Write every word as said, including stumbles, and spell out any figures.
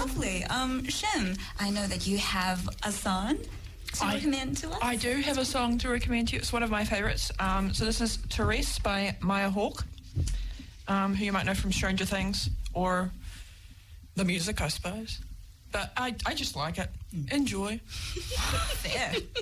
lovely. Um, Shem, I know that you have a song to I, recommend to us. I do have a song to recommend to you. It's one of my favourites. Um, so this is Therese by Maya Hawke, um, who you might know from Stranger Things or the music, I suppose. But I, I just like it. Enjoy. Fair.